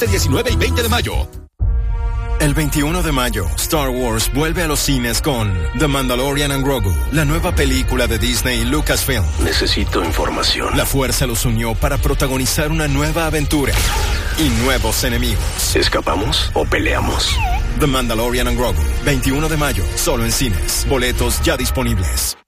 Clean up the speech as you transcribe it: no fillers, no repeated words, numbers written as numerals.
19 y 20 de mayo. El 21 de mayo, Star Wars vuelve a los cines con The Mandalorian and Grogu, la nueva película de Disney y Lucasfilm. Necesito información. La fuerza los unió para protagonizar una nueva aventura y nuevos enemigos. ¿Escapamos o peleamos? The Mandalorian and Grogu, 21 de mayo, solo en cines. Boletos ya disponibles.